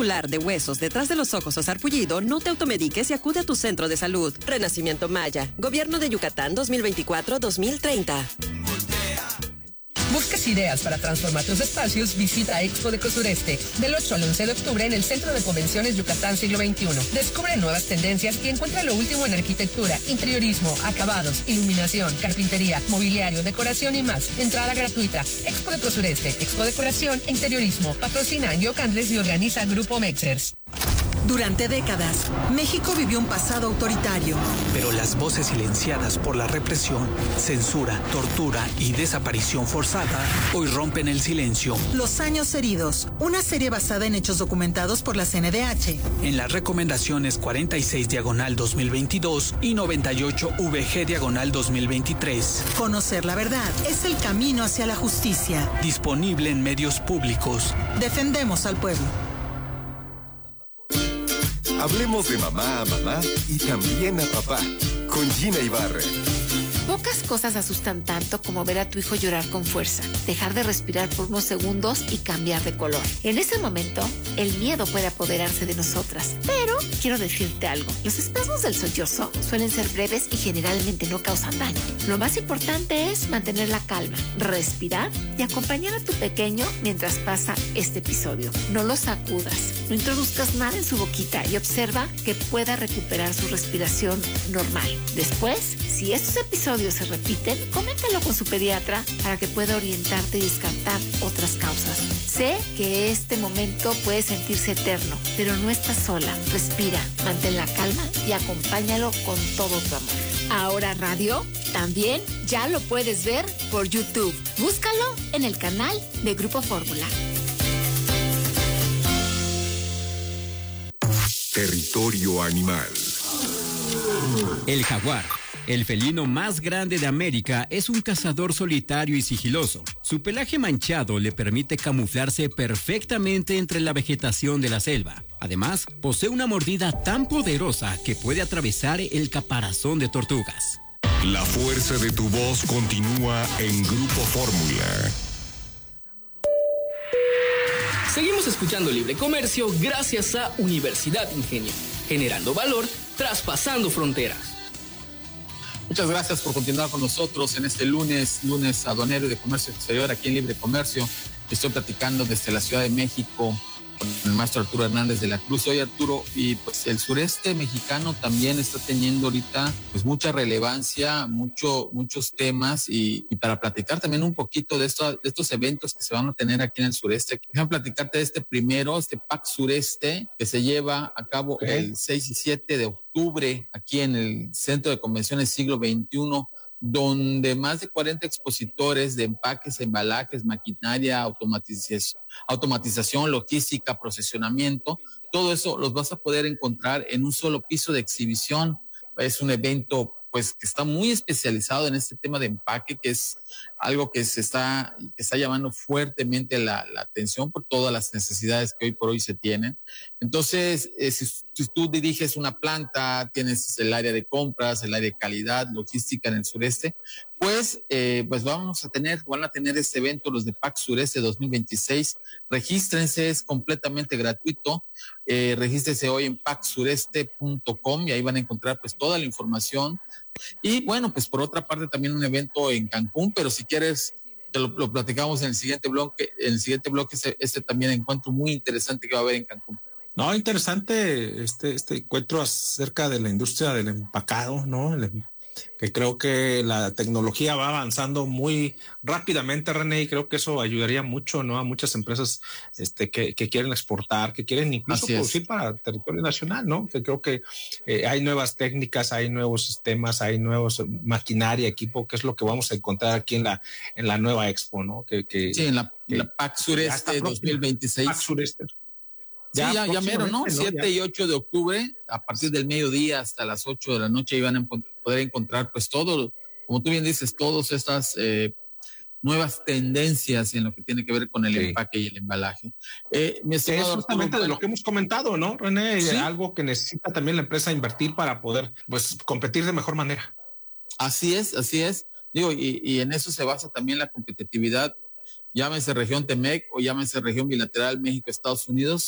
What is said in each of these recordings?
muscular, de huesos, detrás de los ojos o sarpullido, no te automediques y acude a tu centro de salud. Renacimiento Maya. Gobierno de Yucatán 2024-2030. ¿Buscas ideas para transformar tus espacios? Visita Expo Deco Sureste del 8 al 11 de octubre en el Centro de Convenciones Yucatán Siglo XXI. Descubre nuevas tendencias y encuentra lo último en arquitectura, interiorismo, acabados, iluminación, carpintería, mobiliario, decoración y más. Entrada gratuita. Expo Deco Sureste, Expo Decoración e Interiorismo. Patrocina Yo Candles y organiza Grupo Mexers. Durante décadas, México vivió un pasado autoritario. Pero las voces silenciadas por la represión, censura, tortura y desaparición forzada hoy rompen el silencio. Los años heridos, una serie basada en hechos documentados por la CNDH. En las recomendaciones 46/2022 y 98/VG/2023. Conocer la verdad es el camino hacia la justicia. Disponible en medios públicos. Defendemos al pueblo. Hablemos de mamá a mamá y también a papá, con Gina Ibarra. Pocas cosas asustan tanto como ver a tu hijo llorar con fuerza, dejar de respirar por unos segundos y cambiar de color. En ese momento, el miedo puede apoderarse de nosotras. Pero quiero decirte algo. Los espasmos del sollozo suelen ser breves y generalmente no causan daño. Lo más importante es mantener la calma, respirar y acompañar a tu pequeño mientras pasa este episodio. No lo sacudas, no introduzcas nada en su boquita y observa que pueda recuperar su respiración normal. Después, si estos episodios se repiten, coméntalo con su pediatra para que pueda orientarte y descartar otras causas. Sé que este momento puede sentirse eterno, pero no estás sola. Respira, mantén la calma y acompáñalo con todo tu amor. Ahora Radio también ya lo puedes ver por YouTube. Búscalo en el canal de Grupo Fórmula. Territorio Animal. El jaguar, el felino más grande de América, es un cazador solitario y sigiloso. Su pelaje manchado le permite camuflarse perfectamente entre la vegetación de la selva. Además, posee una mordida tan poderosa que puede atravesar el caparazón de tortugas. La fuerza de tu voz continúa en Grupo Fórmula. Seguimos escuchando Libre Comercio gracias a Universidad Ingenio, generando valor, traspasando fronteras. Muchas gracias por continuar con nosotros en este lunes aduanero y de comercio exterior aquí en Libre Comercio. Estoy platicando desde la Ciudad de México con el maestro Arturo Hernández de la Cruz. Oye, Arturo, y pues el sureste mexicano también está teniendo ahorita pues mucha relevancia, muchos temas y para platicar también un poquito de estos eventos que se van a tener aquí en el sureste. Déjame platicarte de este primero, este PAC Sureste, que se lleva a cabo el 6 y 7 de octubre aquí en el Centro de Convenciones Siglo XXI, donde más de 40 expositores de empaques, embalajes, maquinaria, automatización, logística, procesionamiento, todo eso los vas a poder encontrar en un solo piso de exhibición. Es un evento pues que está muy especializado en este tema de empaque, que es algo que está llamando fuertemente la atención por todas las necesidades que hoy por hoy se tienen. Entonces, si tú diriges una planta, tienes el área de compras, el área de calidad, logística en el sureste, pues van a tener este evento, los de PAC Sureste 2026. Regístrense, es completamente gratuito. Regístrense hoy en pacsureste.com y ahí van a encontrar pues toda la información. Y bueno, pues por otra parte también un evento en Cancún, pero si quieres te lo platicamos en el siguiente bloque. En el siguiente bloque este también encuentro muy interesante que va a haber en Cancún. No, interesante este encuentro acerca de la industria del empacado, ¿no? Que creo que la tecnología va avanzando muy rápidamente, René, y creo que eso ayudaría mucho, ¿no? A muchas empresas que quieren exportar, que quieren incluso producir para territorio nacional, ¿no? Que creo que hay nuevas técnicas, hay nuevos sistemas, hay nuevos maquinaria, equipo, que es lo que vamos a encontrar aquí en la nueva Expo, ¿no? Sí, en la PAC Sureste 2026. PAC Sureste. Ya mero, ¿no? 7 y 8 de octubre, a partir del mediodía hasta las 8 de la noche, iban a poder encontrar pues todo, como tú bien dices, todas estas nuevas tendencias en lo que tiene que ver con el empaque y el embalaje. Mi estimado es justamente de lo que hemos comentado, ¿no, René? ¿Sí? Algo que necesita también la empresa invertir para poder pues competir de mejor manera. Así es. Digo, y en eso se basa también la competitividad, llámese región TEMEC o llámese región bilateral México-Estados Unidos.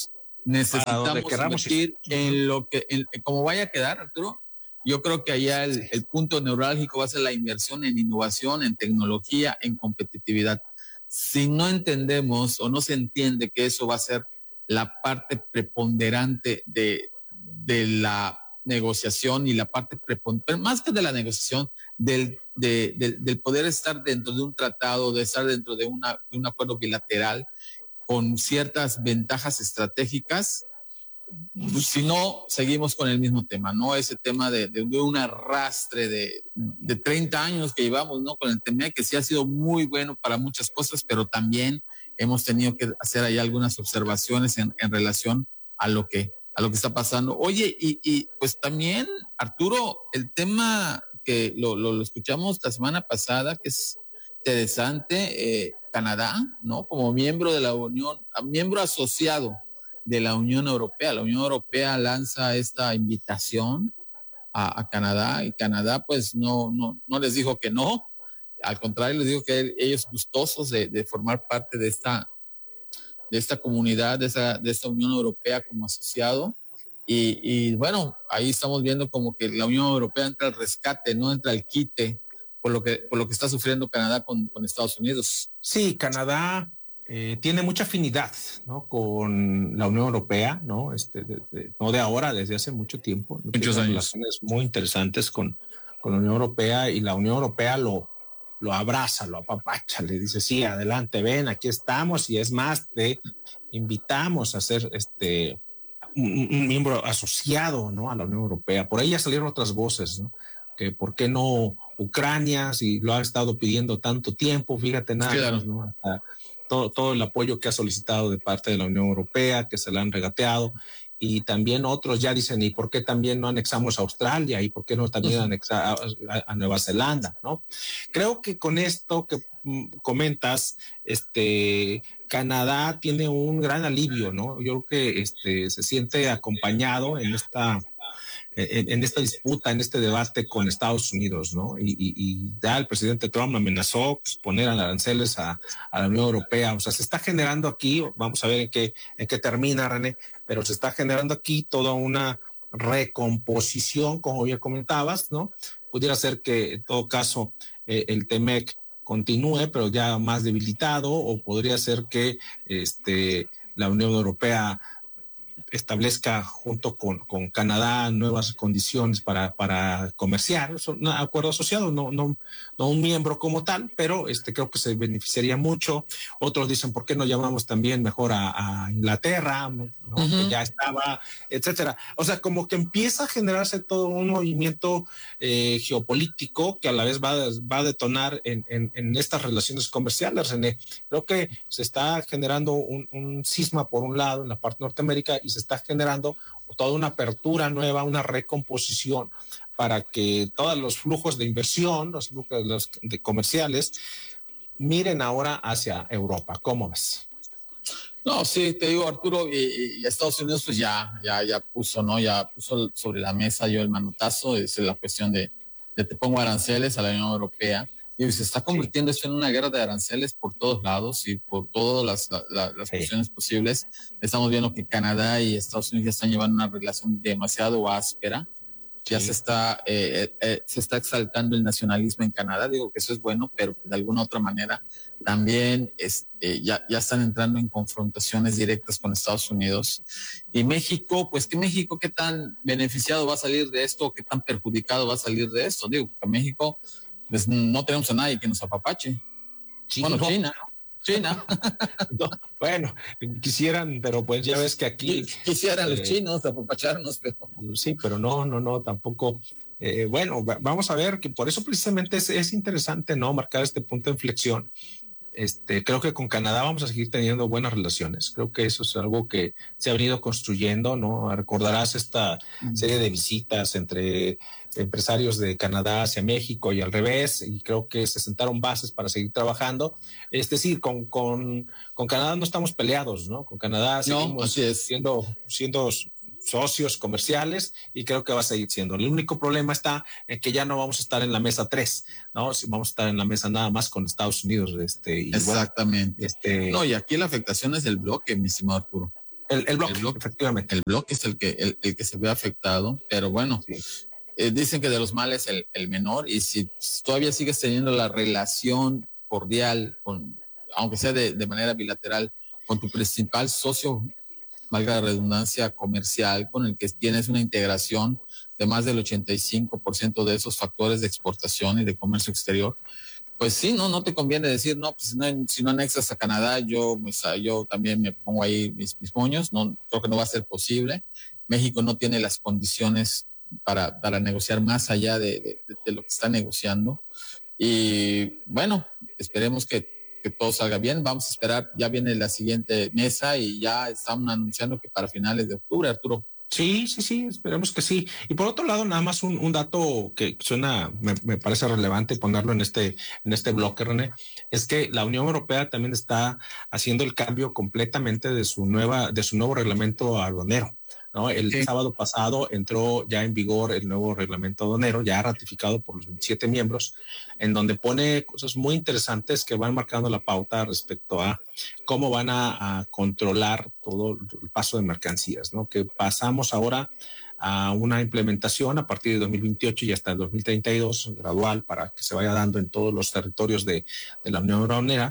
necesitamos invertir en lo que, como vaya a quedar, Arturo. Yo creo que allá el punto neurálgico va a ser la inversión en innovación, en tecnología, en competitividad. Si no entendemos o no se entiende que eso va a ser la parte preponderante de la negociación y la parte preponderante, más que de la negociación, del poder estar dentro de un tratado, de estar dentro de un acuerdo bilateral con ciertas ventajas estratégicas, si no, seguimos con el mismo tema, ¿no? Ese tema de un arrastre de 30 años que llevamos, ¿no? Con el tema que sí ha sido muy bueno para muchas cosas, pero también hemos tenido que hacer ahí algunas observaciones en relación a lo que está pasando. Oye, y pues también, Arturo, el tema que lo escuchamos la semana pasada, que es interesante, Canadá, ¿no? Como miembro de la Unión, miembro asociado de la Unión Europea. La Unión Europea lanza esta invitación a Canadá, y Canadá pues no les dijo que no, al contrario les dijo que ellos gustosos de formar parte de esta comunidad, de esta Unión Europea como asociado, y bueno, ahí estamos viendo como que la Unión Europea entra al rescate, no entra al quite por lo que está sufriendo Canadá con Estados Unidos. Sí, Canadá tiene mucha afinidad, ¿no? Con la Unión Europea, ¿no? No de ahora, desde hace mucho tiempo. Muchos años. Relaciones muy interesantes con la Unión Europea, y la Unión Europea lo abraza, lo apapacha, le dice, sí, adelante, ven, aquí estamos, y es más, te invitamos a ser un miembro asociado, ¿no? A la Unión Europea. Por ahí ya salieron otras voces, ¿no? Que por qué no Ucrania, si lo ha estado pidiendo tanto tiempo, fíjate nada, claro, ¿no? Hasta todo el apoyo que ha solicitado de parte de la Unión Europea, que se le han regateado, y también otros ya dicen, ¿y por qué también no anexamos a Australia? ¿Y por qué no también anexar a Nueva Zelanda? ¿No? Creo que con esto que comentas, Canadá tiene un gran alivio, ¿no? Yo creo que se siente acompañado en esta disputa, en este debate con Estados Unidos, ¿no? Y ya el presidente Trump amenazó poner aranceles a la Unión Europea. O sea, se está generando aquí, vamos a ver en qué termina, René, pero se está generando aquí toda una recomposición, como ya comentabas, ¿no? Pudiera ser que en todo caso el TEMEC continúe, pero ya más debilitado, o podría ser que la Unión Europea establezca junto con Canadá nuevas condiciones para comerciar. Es un acuerdo asociado, no un miembro como tal, pero creo que se beneficiaría mucho. Otros dicen, ¿por qué no llamamos también mejor a Inglaterra, ¿no? Que ya estaba, etcétera? O sea, como que empieza a generarse todo un movimiento geopolítico que a la vez va a detonar en estas relaciones comerciales, René. Creo que se está generando un cisma por un lado en la parte Norteamérica, y se está generando toda una apertura nueva, una recomposición para que todos los flujos de inversión, los flujos de comerciales, miren ahora hacia Europa. ¿Cómo ves? No, sí, te digo, Arturo, y Estados Unidos pues ya puso, ¿no? Ya puso sobre la mesa el manotazo, es la cuestión de te pongo aranceles a la Unión Europea. Y se está convirtiendo esto en una guerra de aranceles por todos lados y por todas las cuestiones posibles. Estamos viendo que Canadá y Estados Unidos ya están llevando una relación demasiado áspera. Ya se está exaltando el nacionalismo en Canadá. Digo que eso es bueno, pero de alguna otra manera también ya están entrando en confrontaciones directas con Estados Unidos. Y México, pues México, ¿qué tan beneficiado va a salir de esto? ¿Qué tan perjudicado va a salir de esto? Digo, que México, pues no tenemos a nadie que nos apapache. China. No, bueno, quisieran, pero pues ya ves que aquí quisieran los chinos apapacharnos, pero sí, pero no, tampoco. Bueno, vamos a ver, que por eso precisamente es interesante, ¿no? Marcar este punto de inflexión. Creo que con Canadá vamos a seguir teniendo buenas relaciones. Creo que eso es algo que se ha venido construyendo, ¿no? Recordarás esta serie de visitas entre empresarios de Canadá hacia México y al revés, y creo que se sentaron bases para seguir trabajando. Es decir, con Canadá no estamos peleados, ¿no? Con Canadá seguimos siendo socios comerciales, y creo que va a seguir siendo. El único problema está en que ya no vamos a estar en la mesa 3, ¿no? Vamos a estar en la mesa nada más con Estados Unidos. Exactamente. No, y aquí la afectación es del bloque, mi estimado Arturo. El bloque, efectivamente. El bloque es el que se ve afectado, pero bueno, dicen que de los males el menor, y si todavía sigues teniendo la relación cordial, aunque sea de manera bilateral, con tu principal socio, valga la redundancia, comercial, con el que tienes una integración de más del 85% de esos factores de exportación y de comercio exterior, pues sí, no te conviene decir, no, pues si no anexas a Canadá, yo también me pongo ahí mis moños. No, creo que no va a ser posible. México no tiene las condiciones para negociar más allá de lo que está negociando. Y bueno, esperemos que todo salga bien. Vamos a esperar, ya viene la siguiente mesa y ya están anunciando que para finales de octubre, Arturo. Sí, esperemos que sí. Y por otro lado, nada más un dato que suena, me parece relevante ponerlo en este bloque, René, es que la Unión Europea también está haciendo el cambio completamente de su nuevo reglamento aduanero, ¿no? El sábado pasado entró ya en vigor el nuevo reglamento aduanero, ya ratificado por los 27 miembros, en donde pone cosas muy interesantes que van marcando la pauta respecto a cómo van a controlar todo el paso de mercancías, ¿no? Que pasamos ahora a una implementación a partir de 2028 y hasta el 2032, gradual, para que se vaya dando en todos los territorios de la Unión Europea,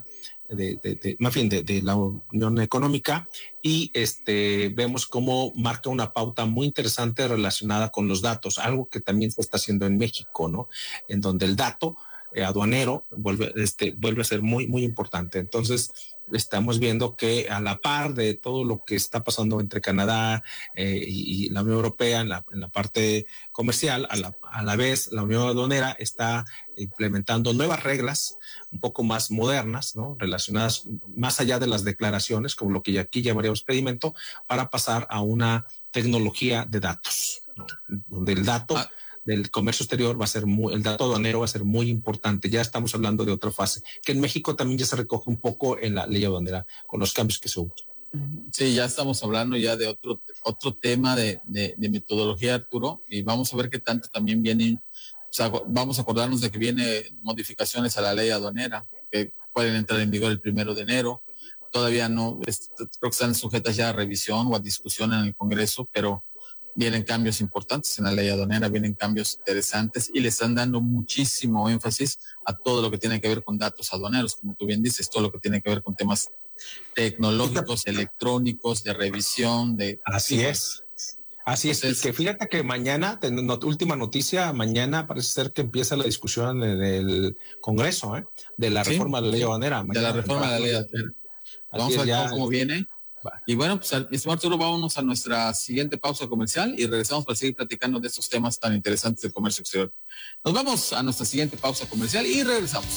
de la Unión Económica, y vemos cómo marca una pauta muy interesante relacionada con los datos, algo que también se está haciendo en México, ¿no? En donde el dato aduanero vuelve a ser muy, muy importante. Entonces, estamos viendo que a la par de todo lo que está pasando entre Canadá y la Unión Europea en la parte comercial, a la vez la Unión Aduanera está implementando nuevas reglas un poco más modernas, ¿no? Relacionadas más allá de las declaraciones, como lo que aquí llamaríamos pedimento, para pasar a una tecnología de datos, ¿no? Donde el dato del comercio exterior el dato aduanero va a ser muy importante. Ya estamos hablando de otra fase, que en México también ya se recoge un poco en la ley aduanera con los cambios que se hubo. Sí, ya estamos hablando ya de otro tema de metodología, Arturo, y vamos a ver qué tanto también vienen. O sea, vamos a acordarnos de que vienen modificaciones a la ley aduanera que pueden entrar en vigor el 1 de enero. Todavía no, creo que están sujetas ya a revisión o a discusión en el Congreso, pero vienen cambios importantes en la ley aduanera, vienen cambios interesantes y le están dando muchísimo énfasis a todo lo que tiene que ver con datos aduaneros, como tú bien dices, todo lo que tiene que ver con temas tecnológicos, electrónicos, de revisión, Así es. Y que fíjate que mañana, última noticia, mañana parece ser que empieza la discusión del Congreso, de la reforma de la ley aduanera. De la reforma de la ley aduanera. Vamos a ver cómo viene. Y bueno, pues estimado Arturo, vámonos a nuestra siguiente pausa comercial y regresamos para seguir platicando de estos temas tan interesantes del comercio exterior. Nos vamos a nuestra siguiente pausa comercial y regresamos.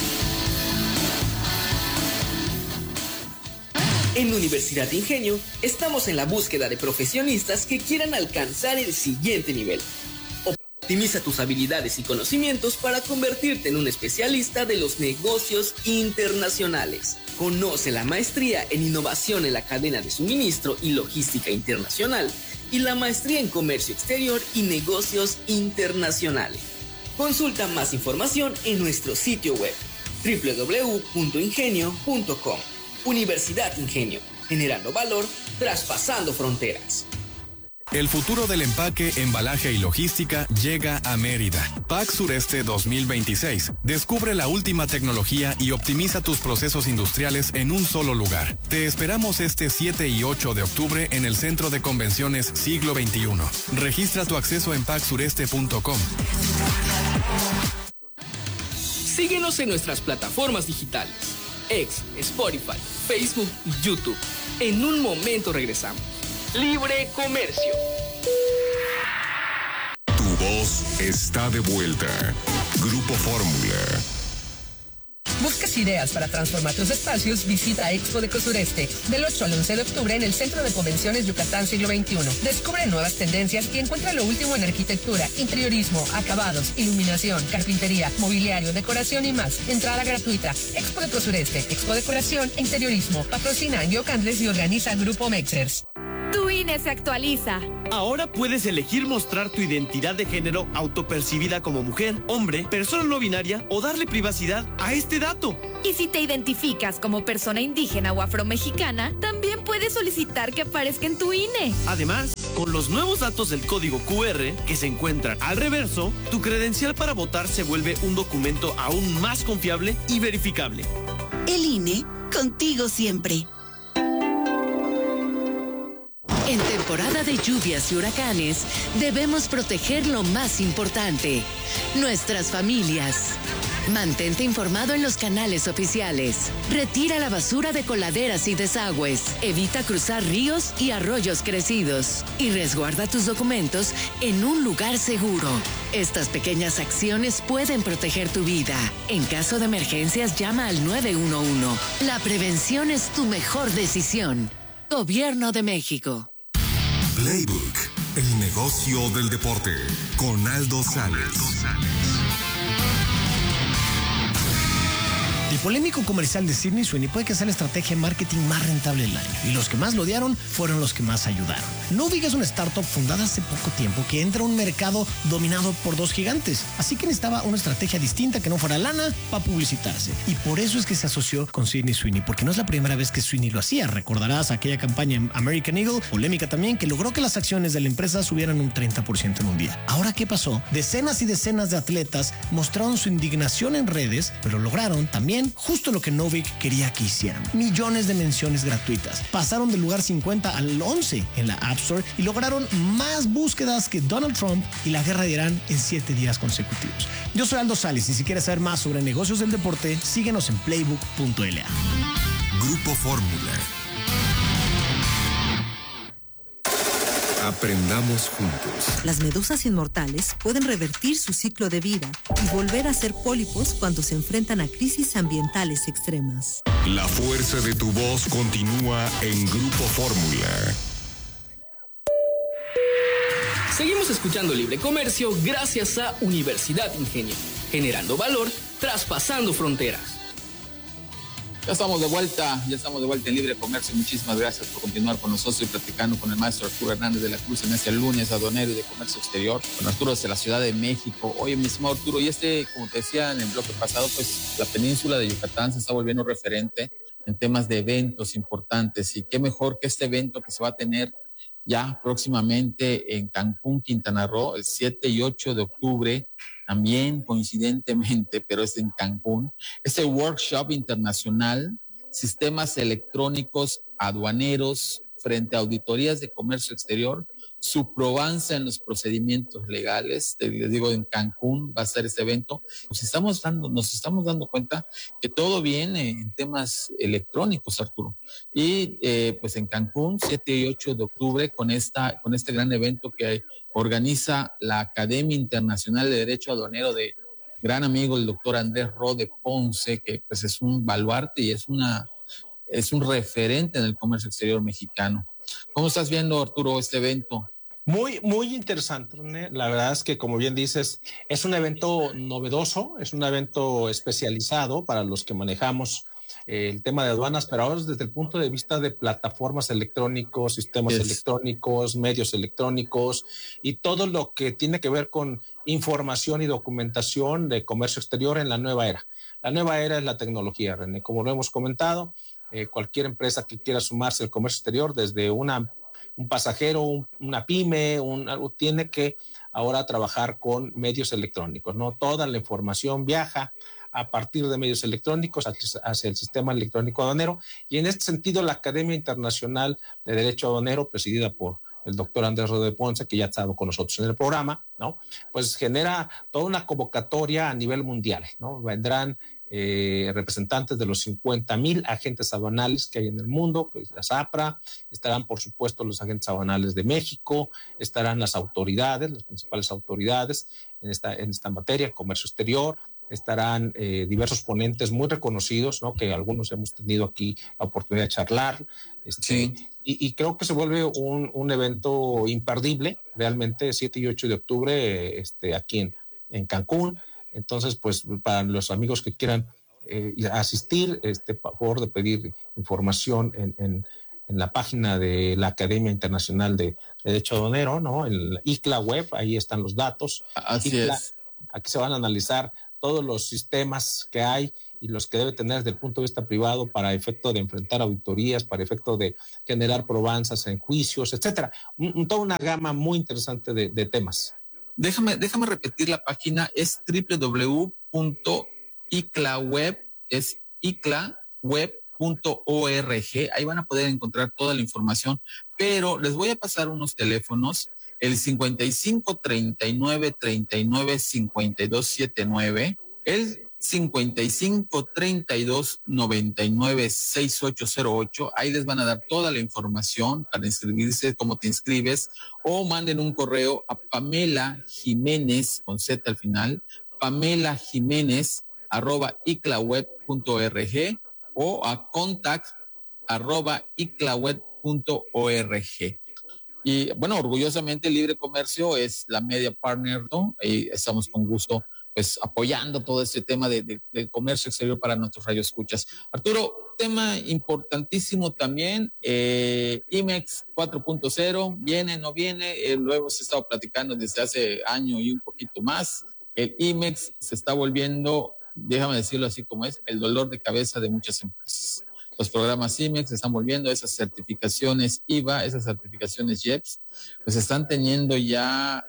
En Universidad Ingenio estamos en la búsqueda de profesionistas que quieran alcanzar el siguiente nivel. Optimiza tus habilidades y conocimientos para convertirte en un especialista de los negocios internacionales. Conoce la maestría en innovación en la cadena de suministro y logística internacional y la maestría en comercio exterior y negocios internacionales. Consulta más información en nuestro sitio web www.ingenio.com. Universidad Ingenio, generando valor, traspasando fronteras. El futuro del empaque, embalaje y logística llega a Mérida. PAC Sureste 2026. Descubre la última tecnología y optimiza tus procesos industriales en un solo lugar. Te esperamos este 7 y 8 de octubre en el Centro de Convenciones Siglo XXI. Registra tu acceso en pacsureste.com. Síguenos en nuestras plataformas digitales. X, Spotify, Facebook y YouTube. En un momento regresamos. Libre Comercio. Tu voz está de vuelta. Grupo Fórmula. ¿Buscas ideas para transformar tus espacios? Visita Expo de Cosureste del 8 al 11 de octubre en el Centro de Convenciones Yucatán Siglo XXI. Descubre nuevas tendencias y encuentra lo último en arquitectura, interiorismo, acabados, iluminación, carpintería, mobiliario, decoración y más. Entrada gratuita. Expo de Cosureste, Expo Decoración e Interiorismo. Patrocina Yo Candles y organiza Grupo Mexers. Tu INE se actualiza. Ahora puedes elegir mostrar tu identidad de género autopercibida como mujer, hombre, persona no binaria o darle privacidad a este dato. Y si te identificas como persona indígena o afromexicana, también puedes solicitar que aparezca en tu INE. Además, con los nuevos datos del código QR que se encuentran al reverso, tu credencial para votar se vuelve un documento aún más confiable y verificable. El INE, contigo siempre. En temporada de lluvias y huracanes, debemos proteger lo más importante, nuestras familias. Mantente informado en los canales oficiales. Retira la basura de coladeras y desagües. Evita cruzar ríos y arroyos crecidos. Y resguarda tus documentos en un lugar seguro. Estas pequeñas acciones pueden proteger tu vida. En caso de emergencias, llama al 911. La prevención es tu mejor decisión. Gobierno de México. Playbook, el negocio del deporte, con Aldo Sales. El polémico comercial de Sydney Sweeney puede que sea la estrategia de marketing más rentable del año, y los que más lo odiaron fueron los que más ayudaron. Novig es una startup fundada hace poco tiempo que entra a un mercado dominado por dos gigantes, así que necesitaba una estrategia distinta que no fuera lana para publicitarse, y por eso es que se asoció con Sydney Sweeney, porque no es la primera vez que Sweeney lo hacía. Recordarás aquella campaña en American Eagle, polémica también, que logró que las acciones de la empresa subieran un 30% en un día. Ahora, ¿qué pasó? Decenas y decenas de atletas mostraron su indignación en redes, pero lograron también justo lo que Novig quería que hicieran: millones de menciones gratuitas. Pasaron del lugar 50 al 11 en la App Store y lograron más búsquedas que Donald Trump y la guerra de Irán en 7 días consecutivos. Yo soy Aldo Sales, y si quieres saber más sobre negocios del deporte, síguenos en playbook.la. Grupo Fórmula. Aprendamos juntos. Las medusas inmortales pueden revertir su ciclo de vida y volver a ser pólipos cuando se enfrentan a crisis ambientales extremas. La fuerza de tu voz continúa en Grupo Fórmula. Seguimos escuchando Libre Comercio gracias a Universidad Ingenio, generando valor, traspasando fronteras. Ya estamos de vuelta en Libre Comercio. Muchísimas gracias por continuar con nosotros y platicando con el maestro Arturo Hernández de la Cruz en este lunes aduanero y de comercio exterior, con Arturo desde la Ciudad de México. Oye, mi estimado Arturo, y como te decía en el bloque pasado, pues la península de Yucatán se está volviendo referente en temas de eventos importantes, y qué mejor que este evento que se va a tener ya próximamente en Cancún, Quintana Roo, el 7 y 8 de octubre, también coincidentemente, pero es en Cancún, este workshop internacional, sistemas electrónicos aduaneros frente a auditorías de comercio exterior, su probanza en los procedimientos legales. Les digo, en Cancún va a ser este evento. Nos estamos dando cuenta que todo viene en temas electrónicos, Arturo. Y pues en Cancún, 7 y 8 de octubre, con este gran evento que organiza la Academia Internacional de Derecho Aduanero de gran amigo el doctor Andrés Rode Ponce, que pues es un baluarte y es un referente en el comercio exterior mexicano. ¿Cómo estás viendo, Arturo, este evento? Muy, muy interesante, René. La verdad es que, como bien dices, es un evento novedoso, es un evento especializado para los que manejamos el tema de aduanas, pero ahora desde el punto de vista de plataformas electrónicos, sistemas electrónicos, medios electrónicos y todo lo que tiene que ver con información y documentación de comercio exterior en la nueva era. La nueva era es la tecnología, René. Como lo hemos comentado, cualquier empresa que quiera sumarse al comercio exterior, desde un pasajero, una pyme, algo, tiene que ahora trabajar con medios electrónicos, ¿no? Toda la información viaja a partir de medios electrónicos hacia el sistema electrónico aduanero, y en este sentido la Academia Internacional de Derecho Aduanero, presidida por el doctor Andrés Rode Ponce, que ya ha estado con nosotros en el programa, ¿no? Pues genera toda una convocatoria a nivel mundial, ¿no? Vendrán representantes de los 50,000 agentes aduanales que hay en el mundo, pues la SAPRA, estarán por supuesto los agentes aduanales de México, estarán las autoridades, las principales autoridades en esta materia, comercio exterior, estarán diversos ponentes muy reconocidos, ¿no? Que algunos hemos tenido aquí la oportunidad de charlar. Y creo que se vuelve un evento imperdible, realmente, 7 y 8 de octubre aquí en Cancún. Entonces, pues, para los amigos que quieran asistir, por favor de pedir información la página de la Academia Internacional de Derecho Aduanero, ¿no? El ICLA web, ahí están los datos. Así ICLA, es. Aquí se van a analizar todos los sistemas que hay y los que debe tener desde el punto de vista privado para efecto de enfrentar auditorías, para efecto de generar probanzas en juicios, etcétera. Toda una gama muy interesante de temas. Déjame repetir la página, es www.iclaweb, es iclaweb.org. Ahí van a poder encontrar toda la información, pero les voy a pasar unos teléfonos, el 55 39 39 52 79, el 55 32 99 6808. Ahí les van a dar toda la información para inscribirse, cómo te inscribes, o manden un correo a Pamela Jiménez, con Z al final, Pamela Jiménez @iclaweb.org o a contact@iclaweb.org. Y bueno, orgullosamente Libre Comercio es la media partner, ¿no? Ahí estamos con gusto pues apoyando todo este tema del comercio exterior para nuestros radioescuchas. Arturo, tema importantísimo también, IMEX 4.0, ¿viene, no viene? Lo hemos estado platicando desde hace año y un poquito más. El IMEX se está volviendo, déjame decirlo así como es, el dolor de cabeza de muchas empresas. Los programas IMEX se están volviendo, esas certificaciones IVA, esas certificaciones IEPS, pues están teniendo ya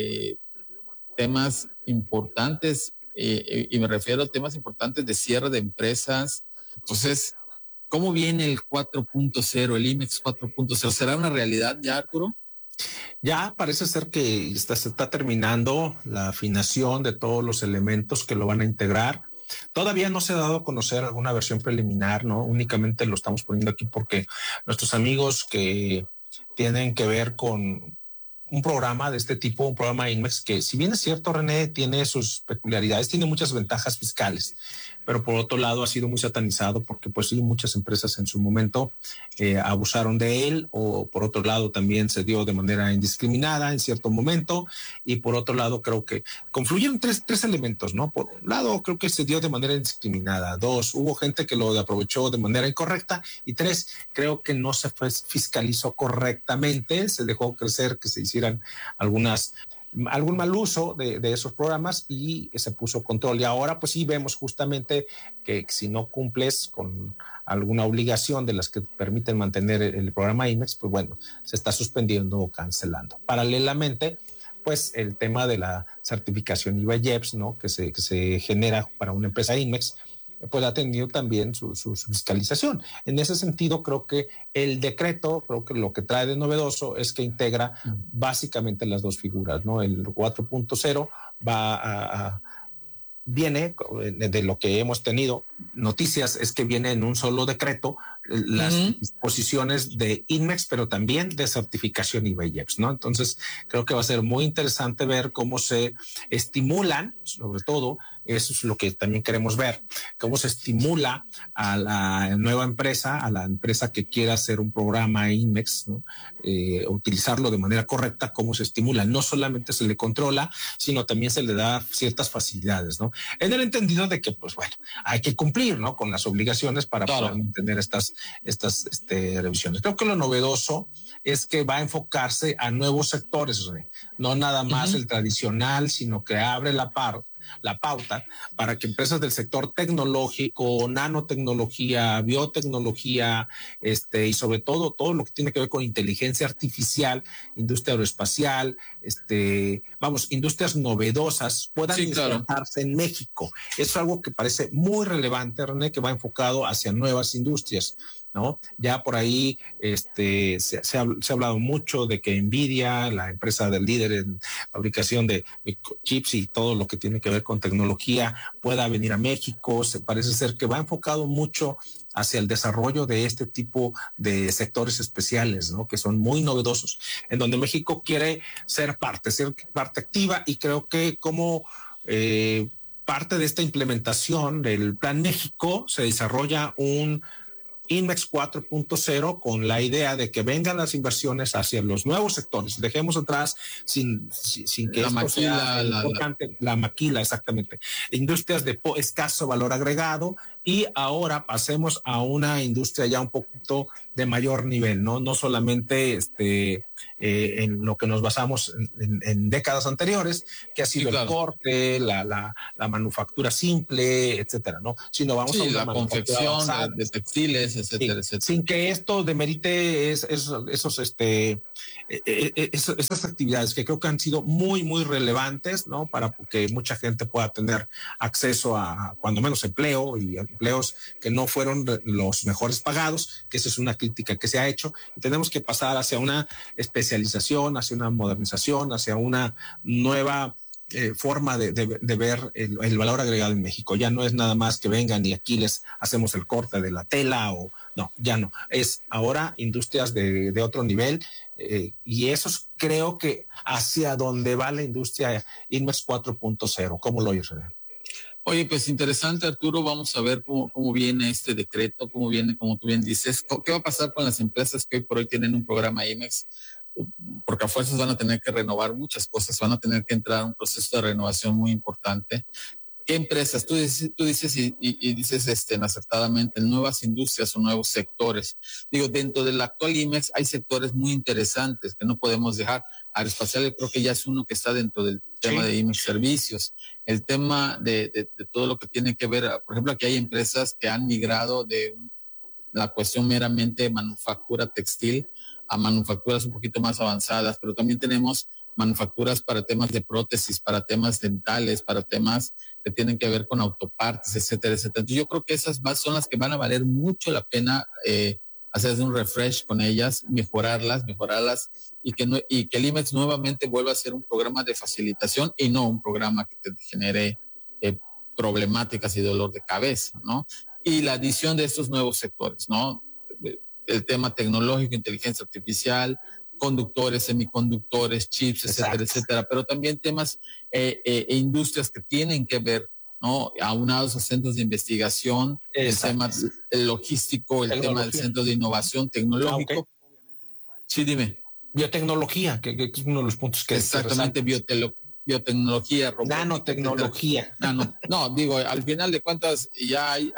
temas importantes, y me refiero a temas importantes de cierre de empresas. Entonces, ¿cómo viene el 4.0, el IMEX 4.0? ¿Será una realidad ya, Arturo? Ya parece ser que se está terminando la afinación de todos los elementos que lo van a integrar. Todavía no se ha dado a conocer alguna versión preliminar, ¿no? Únicamente lo estamos poniendo aquí porque nuestros amigos que tienen que ver con un programa de este tipo, un programa INMEX, que si bien es cierto, René, tiene sus peculiaridades, tiene muchas ventajas fiscales, pero por otro lado ha sido muy satanizado porque pues sí, muchas empresas en su momento abusaron de él, o por otro lado también se dio de manera indiscriminada en cierto momento, y por otro lado creo que confluyeron tres elementos, ¿no? Por un lado creo que se dio de manera indiscriminada, dos, hubo gente que lo aprovechó de manera incorrecta, y tres, creo que no se fiscalizó correctamente, se dejó crecer que se hicieran algún mal uso de esos programas y se puso control. Y ahora pues sí vemos justamente que si no cumples con alguna obligación de las que permiten mantener el programa IMEX, pues bueno, se está suspendiendo o cancelando. Paralelamente, pues el tema de la certificación IVA-IEPS, ¿no? que se genera para una empresa IMEX, pues ha tenido también su fiscalización. En ese sentido, creo que el decreto, creo que lo que trae de novedoso es que integra básicamente las dos figuras, ¿no? El 4.0 viene de lo que hemos tenido noticias, es que viene en un solo decreto las disposiciones de INMEX, pero también de certificación IVA-IEPS, ¿no? Entonces, creo que va a ser muy interesante ver cómo se estimulan, sobre todo, eso es lo que también queremos ver, cómo se estimula a la nueva empresa, a la empresa que quiera hacer un programa INMEX, ¿no? Utilizarlo de manera correcta, cómo se estimula. No solamente se le controla, sino también se le da ciertas facilidades, ¿no? En el entendido de que, pues bueno, hay que cumplir, ¿no? Con las obligaciones para poder mantener estas revisiones. Creo que lo novedoso es que va a enfocarse a nuevos sectores, no nada más el tradicional, sino que abre la pauta para que empresas del sector tecnológico, nanotecnología, biotecnología, y sobre todo lo que tiene que ver con inteligencia artificial, industria aeroespacial, industrias novedosas puedan insertarse en México. Es algo que parece muy relevante, René, que va enfocado hacia nuevas industrias, ¿no? Ya por ahí se ha hablado mucho de que Nvidia, la empresa del líder en fabricación de chips y todo lo que tiene que ver con tecnología, pueda venir a México. Parece ser que va enfocado mucho hacia el desarrollo de este tipo de sectores especiales, ¿no? Que son muy novedosos, en donde México quiere ser parte activa, y creo que como parte de esta implementación del Plan México se desarrolla un INMEX 4.0 con la idea de que vengan las inversiones hacia los nuevos sectores. Dejemos atrás sin que la maquila, la maquila, exactamente. Industrias de escaso valor agregado, y ahora pasemos a una industria ya un poquito de mayor nivel, no solamente en lo que nos basamos en décadas anteriores, que ha sido el corte, la manufactura simple, etcétera, ¿no, sino vamos a una la confección de textiles, etcétera, etcétera. Sin que esto demerite esas actividades que creo que han sido muy, muy relevantes, ¿no? Para que mucha gente pueda tener acceso a, cuando menos, empleo, y empleos que no fueron los mejores pagados, que esa es una crítica que se ha hecho, y tenemos que pasar hacia una especialización, hacia una modernización, hacia una nueva forma de ver el valor agregado en México. Ya no es nada más que vengan y aquí les hacemos el corte de la tela, o no, ya no. Es ahora industrias de otro nivel, y eso creo que hacia donde va la industria Inmex 4.0. ¿Cómo lo oyes, René? Oye, pues interesante, Arturo. Vamos a ver cómo viene este decreto, cómo viene, como tú bien dices. ¿Qué va a pasar con las empresas que hoy por hoy tienen un programa IMEX? Porque a fuerzas van a tener que renovar muchas cosas, van a tener que entrar a un proceso de renovación muy importante. ¿Qué empresas? Tú dices y dices acertadamente, nuevas industrias o nuevos sectores. Digo, dentro del actual IMEX hay sectores muy interesantes que no podemos dejar. Aeroespacial creo que ya es uno que está dentro del tema de IMEX Servicios. El tema de todo lo que tiene que ver, por ejemplo, aquí hay empresas que han migrado de la cuestión meramente de manufactura textil a manufacturas un poquito más avanzadas, pero también tenemos manufacturas para temas de prótesis, para temas dentales, para temas que tienen que ver con autopartes, etcétera, etcétera. Yo creo que esas son las que van a valer mucho la pena hacer un refresh con ellas, mejorarlas y que el IMEX nuevamente vuelva a ser un programa de facilitación y no un programa que te genere problemáticas y dolor de cabeza, ¿no? Y la adición de estos nuevos sectores, ¿no? El tema tecnológico, inteligencia artificial, conductores, semiconductores, chips, etcétera, etcétera, pero también temas e industrias que tienen que ver, ¿no? Aunados a centros de investigación, el tema logístico, el tema del centro de innovación tecnológico. Sí, dime. Biotecnología, que es uno de los puntos que... Exactamente, biotecnología, nanotecnología. No, digo, al final de cuentas ya hay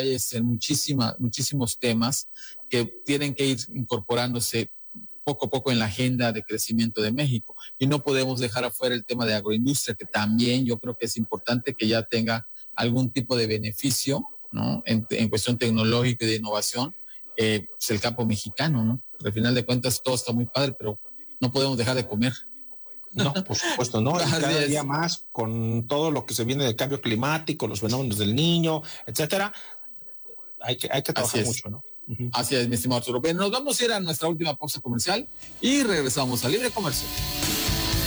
muchísimos temas que tienen que ir incorporándose poco a poco en la agenda de crecimiento de México, y no podemos dejar afuera el tema de agroindustria, que también yo creo que es importante que ya tenga algún tipo de beneficio, ¿no? En cuestión tecnológica y de innovación, pues el campo mexicano, ¿no? Al final de cuentas todo está muy padre, pero no podemos dejar de comer. No, por supuesto, no. Y cada día más, con todo lo que se viene del cambio climático, los fenómenos del Niño, etcétera, hay que trabajar mucho, ¿no? Así es, mi estimado Arturo. Bien, nos vamos a ir a nuestra última pausa comercial y regresamos a Libre Comercio.